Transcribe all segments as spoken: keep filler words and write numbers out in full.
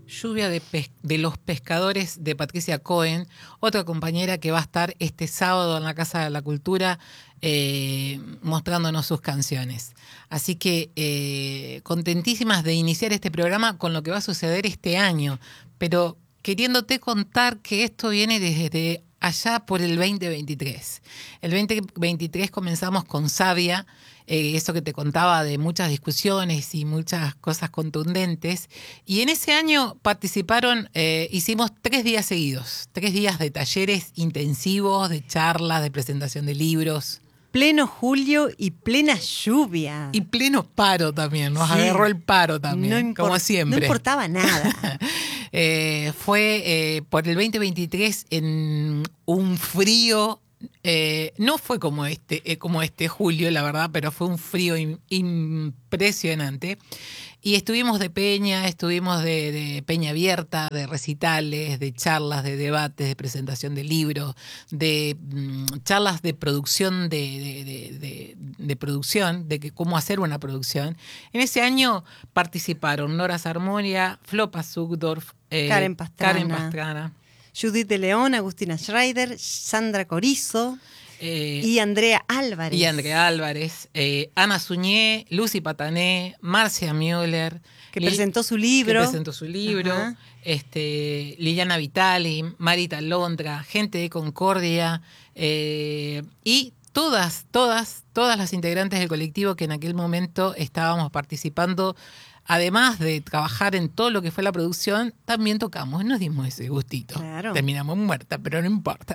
Lluvia de, pes- de los pescadores de Patricia Cohen, otra compañera que va a estar este sábado en la Casa de la Cultura eh, mostrándonos sus canciones. Así que eh, contentísimas de iniciar este programa con lo que va a suceder este año, pero queriéndote contar que esto viene desde allá por el veinte veintitrés. El veinte veintitrés comenzamos con Savia, eh, eso que te contaba de muchas discusiones y muchas cosas contundentes. Y en ese año participaron, eh, hicimos tres días seguidos, tres días de talleres intensivos, de charlas, de presentación de libros. Pleno julio y plena lluvia. Y pleno paro también, nos Sí. agarró el paro también, No import- como siempre. No importaba nada. eh, fue eh, por el veinte veintitrés en un frío, eh, no fue como este, eh, como este julio, la verdad, pero fue un frío im- impresionante. Y estuvimos de peña, estuvimos de, de peña abierta, de recitales, de charlas, de debates, de presentación de libros, de mm, charlas de producción, de, de, de, de, de producción, de que, cómo hacer una producción. En ese año participaron Nora Sarmoria, Flopa Zugdorf, eh, Karen Pastrana. Karen Pastrana. Judith de León, Agustina Schreider, Sandra Corizo Eh, y Andrea Álvarez. Y Andrea Álvarez, eh, Ana Suñé, Lucy Patané, Marcia Müller. Que Lil- presentó su libro. Que presentó su libro. Ajá. Este, Liliana Vitali, Marita Londra, gente de Concordia. Eh, y todas, todas, todas las integrantes del colectivo que en aquel momento estábamos participando. Además de trabajar en todo lo que fue la producción, también tocamos, nos dimos ese gustito. Claro. Terminamos muerta, pero no importa.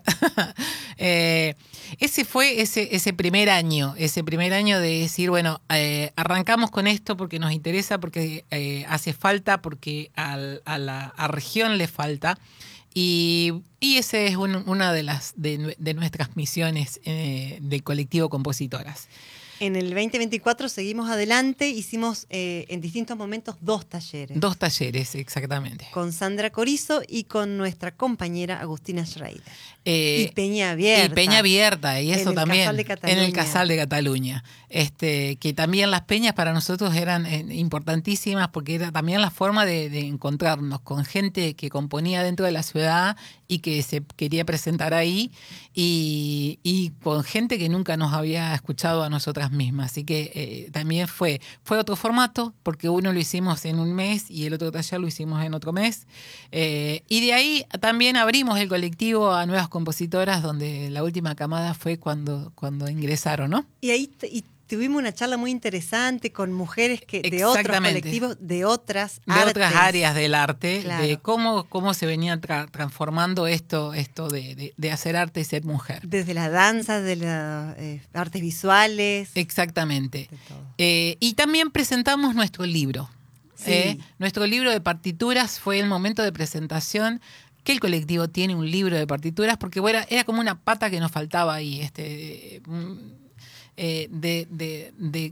eh, ese fue ese, ese primer año, ese primer año de decir, bueno, eh, arrancamos con esto porque nos interesa, porque eh, hace falta, porque al, a la a región le falta. Y, y esa es un, una de las de, de nuestras misiones eh, del colectivo Compositoras. En el veinte veinticuatro seguimos adelante, hicimos eh, en distintos momentos dos talleres. Dos talleres, exactamente. Con Sandra Corizo y con nuestra compañera Agustina Schreider. Eh, y Peña Abierta. Y Peña Abierta, y eso en el también. Casal de Cataluña. En el Casal de Cataluña. Este, que también las peñas para nosotros eran eh, importantísimas porque era también la forma de, de encontrarnos con gente que componía dentro de la ciudad y que se quería presentar ahí y, y con gente que nunca nos había escuchado a nosotras mismas. Así que eh, también fue, fue otro formato porque uno lo hicimos en un mes y el otro taller lo hicimos en otro mes. Eh, y de ahí también abrimos el colectivo a nuevas compositoras donde la última camada fue cuando, cuando ingresaron, ¿no? Y ahí t- y tuvimos una charla muy interesante con mujeres que de otros colectivos, de otras de artes. otras áreas del arte, Claro. de cómo, cómo se venía tra- transformando esto, esto de, de, de hacer arte y ser mujer. Desde la danza, de las eh, artes visuales. Exactamente. De todo. Eh, y también presentamos nuestro libro. Sí. Eh, nuestro libro de partituras fue el momento de presentación que el colectivo tiene un libro de partituras porque bueno, era como una pata que nos faltaba ahí, este, eh, de, de, de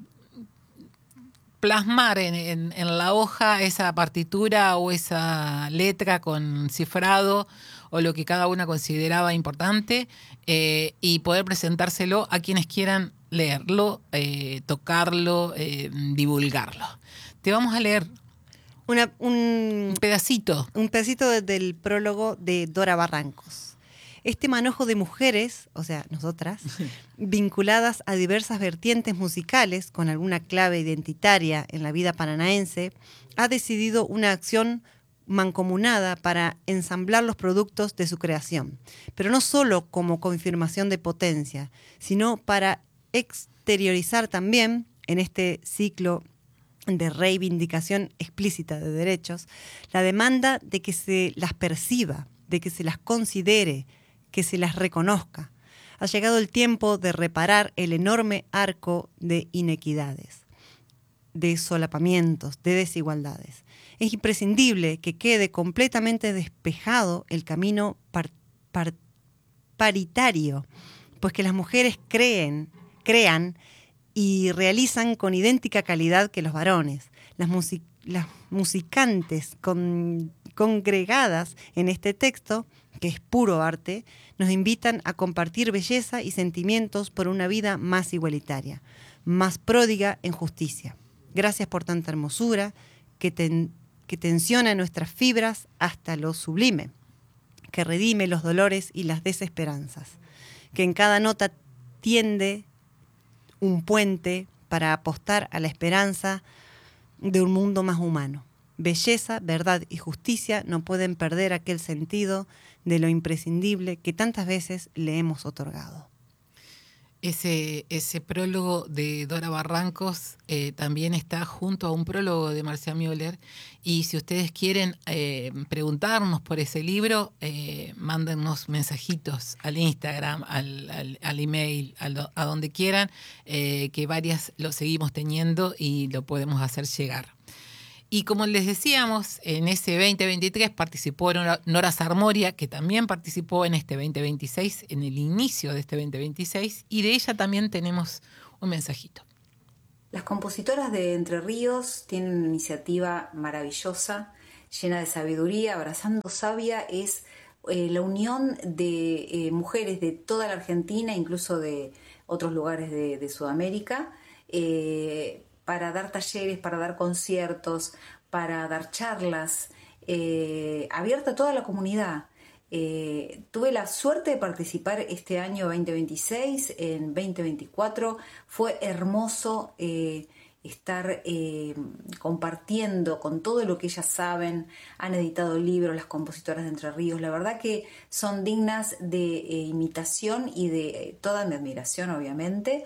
plasmar en, en, en la hoja esa partitura o esa letra con cifrado o lo que cada una consideraba importante eh, y poder presentárselo a quienes quieran leerlo, eh, tocarlo, eh, divulgarlo. Te vamos a leer Una, un, un pedacito. un pedacito de- del prólogo de Dora Barrancos. Este manojo de mujeres, o sea, nosotras, vinculadas a diversas vertientes musicales con alguna clave identitaria en la vida paranaense, ha decidido una acción mancomunada para ensamblar los productos de su creación, pero no solo como confirmación de potencia, sino para exteriorizar también en este ciclo de reivindicación explícita de derechos, la demanda de que se las perciba, de que se las considere, que se las reconozca. Ha llegado el tiempo de reparar el enorme arco de inequidades, de solapamientos, de desigualdades. Es imprescindible que quede completamente despejado el camino par, par, paritario, pues que las mujeres creen, crean y realizan con idéntica calidad que los varones. Las, music las musicantes con congregadas en este texto, que es puro arte, nos invitan a compartir belleza y sentimientos por una vida más igualitaria, más pródiga en justicia. Gracias por tanta hermosura que, ten, que tensiona nuestras fibras hasta lo sublime, que redime los dolores y las desesperanzas, que en cada nota tiende un puente para apostar a la esperanza de un mundo más humano. Belleza, verdad y justicia no pueden perder aquel sentido de lo imprescindible que tantas veces le hemos otorgado. Ese, ese prólogo de Dora Barrancos eh, también está junto a un prólogo de Marcia Müller, y si ustedes quieren eh, preguntarnos por ese libro, eh, mándennos mensajitos al Instagram, al, al, al email, al, a donde quieran, eh, que varias lo seguimos teniendo y lo podemos hacer llegar. Y como les decíamos, en ese veinte veintitrés participó Nora Sarmoria, que también participó en este veinte veintiséis, en el inicio de este veinte veintiséis, y de ella también tenemos un mensajito. Las compositoras de Entre Ríos tienen una iniciativa maravillosa, llena de sabiduría. Abrazando Sabia es eh, la unión de eh, mujeres de toda la Argentina, incluso de otros lugares de, de Sudamérica, eh, para dar talleres, para dar conciertos, para dar charlas, eh, abierta a toda la comunidad. Eh, tuve la suerte de participar este año veinte veintiséis, en veinte veinticuatro. Fue hermoso eh, estar eh, compartiendo con todo lo que ellas saben. Han editado libros, las compositoras de Entre Ríos. La verdad que son dignas de eh, imitación y de eh, toda mi admiración, obviamente.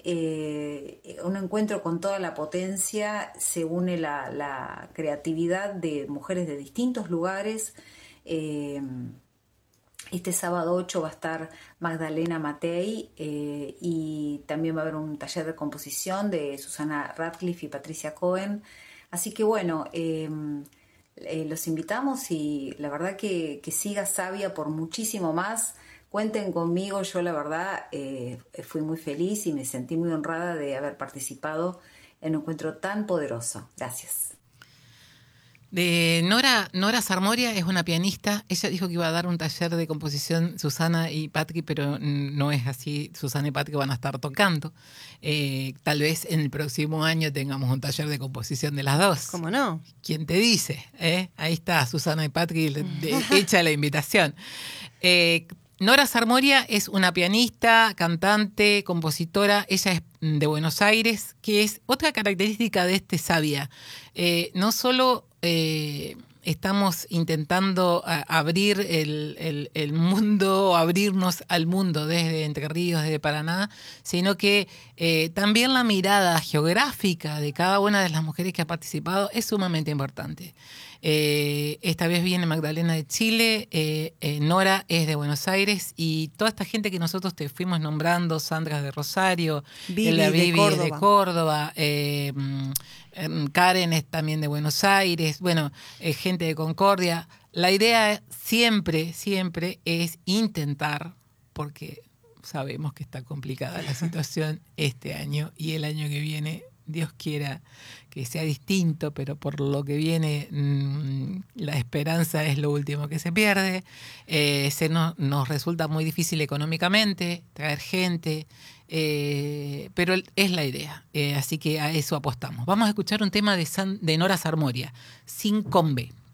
Eh, un encuentro con toda la potencia, se une la, la creatividad de mujeres de distintos lugares. Eh, este sábado ocho va a estar Magdalena Matei eh, y también va a haber un taller de composición de Susana Radcliffe y Patricia Cohen. Así que bueno, eh, eh, los invitamos, y la verdad que, que siga Sabia por muchísimo más. Cuenten conmigo, yo la verdad eh, fui muy feliz y me sentí muy honrada de haber participado en un encuentro tan poderoso. Gracias. De Nora, Nora Sarmoria es una pianista. Ella dijo que iba a dar un taller de composición, Susana y Patrick, pero no es así. Susana y Patrick van a estar tocando. Eh, tal vez en el próximo año tengamos un taller de composición de las dos. ¿Cómo no? ¿Quién te dice? ¿Eh? Ahí está, Susana y Patrick, de, hecha la invitación. Eh, Nora Sarmoria es una pianista, cantante, compositora. Ella es de Buenos Aires, que es otra característica de este Sabia. Eh, no solo eh, estamos intentando a, abrir el, el, el mundo, abrirnos al mundo desde Entre Ríos, desde Paraná, sino que eh, también la mirada geográfica de cada una de las mujeres que ha participado es sumamente importante. Eh, esta vez viene Magdalena de Chile, eh, eh, Nora es de Buenos Aires, y toda esta gente que nosotros te fuimos nombrando, Sandra de Rosario, Vivi, la Vivi de Córdoba, de Córdoba eh, Karen es también de Buenos Aires, bueno, eh, gente de Concordia. La idea siempre, siempre es intentar, porque sabemos que está complicada la situación este año y el año que viene, Dios quiera que sea distinto, pero por lo que viene mmm, la esperanza es lo último que se pierde. Eh, se no, nos resulta muy difícil económicamente traer gente, eh, pero es la idea, eh, así que a eso apostamos. Vamos a escuchar un tema de, San, de Nora Sarmoria, Sin Combe.